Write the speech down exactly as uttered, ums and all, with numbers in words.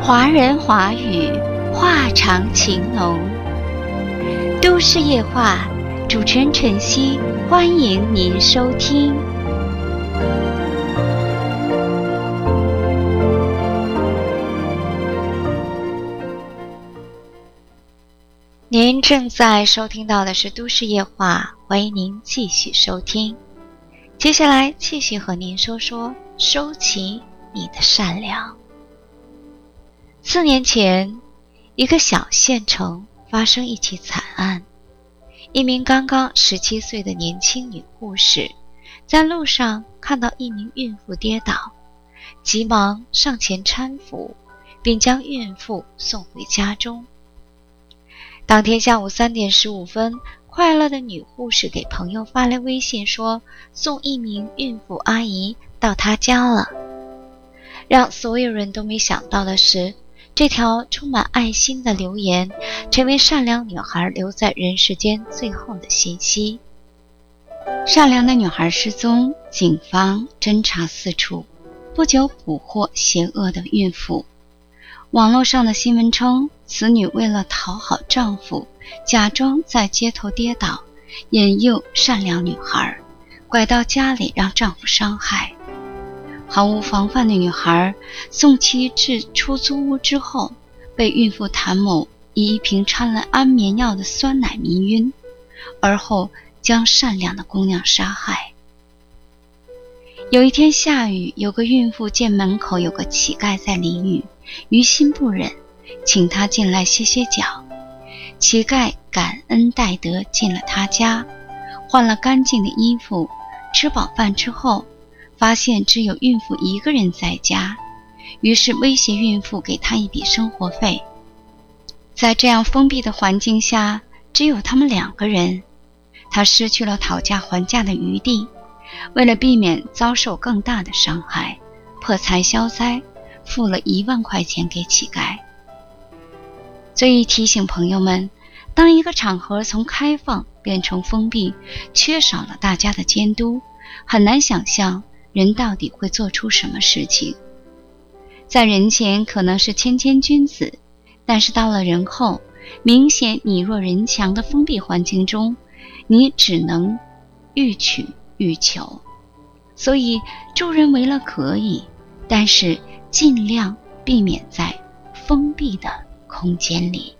华人华语，话长情浓。都市夜话，主持人晨曦，欢迎您收听。您正在收听到的是都市夜话，欢迎您继续收听。接下来继续和您说说收起你的善良。四年前，一个小县城发生一起惨案。一名刚刚十七岁的年轻女护士在路上看到一名孕妇跌倒，急忙上前搀扶，并将孕妇送回家中。当天下午三点十五分，快乐的女护士给朋友发来微信说，送一名孕妇阿姨到她家了。让所有人都没想到的是，这条充满爱心的留言成为善良女孩留在人世间最后的信息。善良的女孩失踪，警方侦查四处，不久捕获邪恶的孕妇。网络上的新闻称，此女为了讨好丈夫，假装在街头跌倒，引诱善良女孩，拐到家里让丈夫伤害。毫无防范的女孩送其至出租屋之后，被孕妇谭某以一瓶掺了安眠药的酸奶迷晕，而后将善良的姑娘杀害。有一天下雨，有个孕妇见门口有个乞丐在淋雨，于心不忍，请他进来歇歇脚。乞丐感恩戴德进了他家，换了干净的衣服，吃饱饭之后发现只有孕妇一个人在家，于是威胁孕妇给她一笔生活费。在这样封闭的环境下，只有他们两个人，他失去了讨价还价的余地。为了避免遭受更大的伤害，破财消灾，付了一万块钱给乞丐。所以提醒朋友们，当一个场合从开放变成封闭，缺少了大家的监督，很难想象人到底会做出什么事情。在人前可能是谦谦君子，但是到了人后，明显你弱人强的封闭环境中，你只能欲取欲求。所以助人为乐可以，但是尽量避免在封闭的空间里。